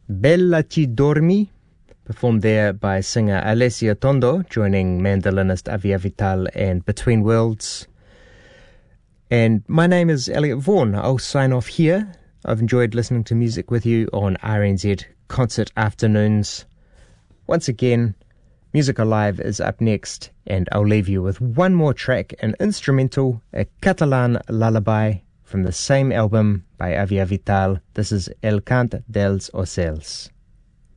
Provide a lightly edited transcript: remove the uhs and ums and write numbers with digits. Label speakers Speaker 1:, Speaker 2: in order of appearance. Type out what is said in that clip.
Speaker 1: Bella Ci Dormi, performed there by singer Alessia Tondo, joining mandolinist Avia Vital and Between Worlds. And my name is Elliot Vaughan. I'll sign off here. I've enjoyed listening to music with you on RNZ Concert Afternoons. Once again, Music Alive is up next, and I'll leave you with one more track, an instrumental, a Catalan lullaby from the same album by Avia Vital. This is El Cant dels Ocells.